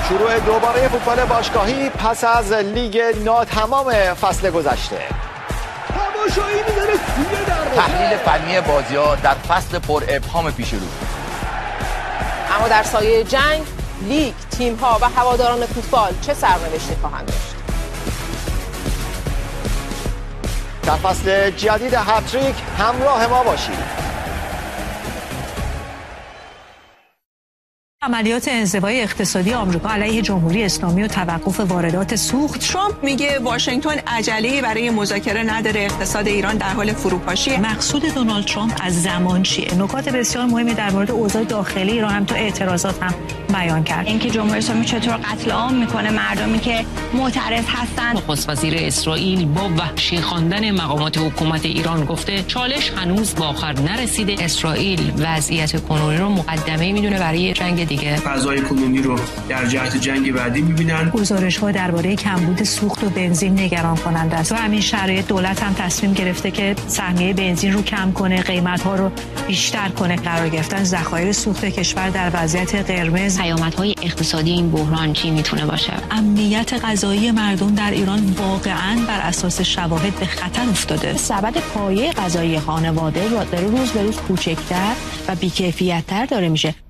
شروع دوباره فوتبال باشگاهی پس از لیگ ناتمام فصل گذشته. تماشایی می‌داره توی دروازه. تحلیل فنی بازی‌ها در فصل پر ابهام پیش رو. اما در سایه جنگ، لیگ، تیم‌ها و هواداران فوتبال چه سرنوشتی خواهند داشت؟ در فصل جدید هتریک همراه ما باشید. عملیات انزوای اقتصادی آمریکا علیه جمهوری اسلامی و توقف واردات سوخت. ترامپ میگه واشنگتن عجله‌ای برای مذاکره نداره، اقتصاد ایران در حال فروپاشیه. مقصود دونالد ترامپ از زمان چیه؟ نکات بسیار مهمی در مورد اوضاع داخلی ایران هم تو اعتراضات هم بیان کرد. اینکه جمهوری اسلامی چطور قتل عام میکنه مردمی که معترض هستن. نخست وزیر اسرائیل با وحشی خواندن مقامات حکومت ایران گفته چالش هنوز به آخر نرسیده. اسرائیل وضعیت کنونی رو مقدمه میدونه برای جنگ دیگه. فضای کنونی رو در جهت جنگ بعدی می‌بینن. گزارش‌ها درباره کمبود سوخت و بنزین نگران کننده است. تو همین شرایط دولت هم تصمیم گرفته که سهمیه بنزین رو کم کنه، قیمت‌ها رو بیشتر کنه. قرار گرفتن ذخایر سوخت کشور در وضعیت قرمز. پیامدهای اقتصادی این بحران چی میتونه باشه؟ امنیت غذایی مردم در ایران واقعاً بر اساس شواهد به خطر افتاده. سبد پایه غذایی خانواده داره روز به روز کوچکتر و بی‌کیفیت‌تر داره میشه.